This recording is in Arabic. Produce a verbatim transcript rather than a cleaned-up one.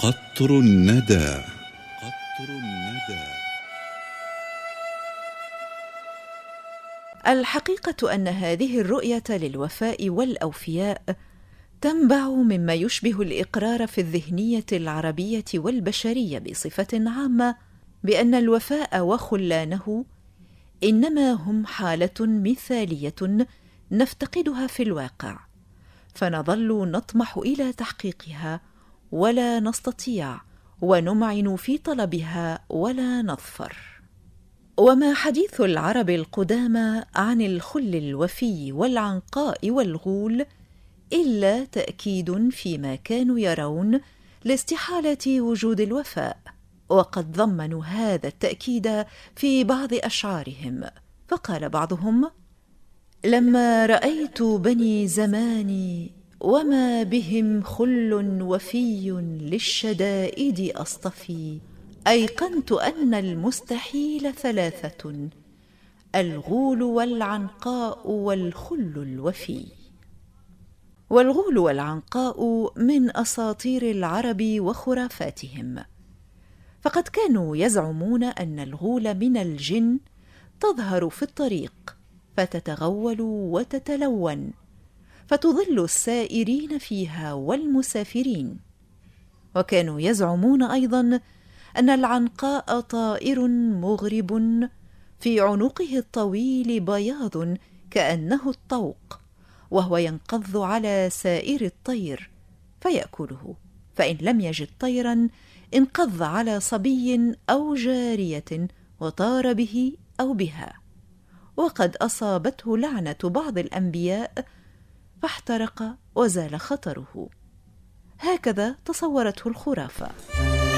قطر الندى. قطر الندى. الحقيقة أن هذه الرؤية للوفاء والأوفياء تنبع مما يشبه الإقرار في الذهنية العربية والبشرية بصفة عامة بأن الوفاء وخلانه إنما هم حالة مثالية نفتقدها في الواقع، فنظل نطمح إلى تحقيقها ولا نستطيع، ونمعن في طلبها ولا نظفر. وما حديث العرب القدامى عن الخل الوفي والعنقاء والغول إلا تأكيد فيما كانوا يرون لاستحالة وجود الوفاء، وقد ضمنوا هذا التأكيد في بعض أشعارهم. فقال بعضهم: لما رأيت بني زماني وما بهم خل وفي للشدائد أصطفي، أيقنت أن المستحيل ثلاثة: الغول والعنقاء والخل الوفي. والغول والعنقاء من أساطير العرب وخرافاتهم، فقد كانوا يزعمون أن الغول من الجن تظهر في الطريق فتتغول وتتلون فتضل السائرين فيها والمسافرين. وكانوا يزعمون أيضا أن العنقاء طائر مغرب في عنقه الطويل بياض كأنه الطوق، وهو ينقض على سائر الطير فيأكله، فإن لم يجد طيرا انقض على صبي أو جارية وطار به أو بها. وقد أصابته لعنة بعض الأنبياء فاحترق وزال خطره. هكذا تصورته الخرافة.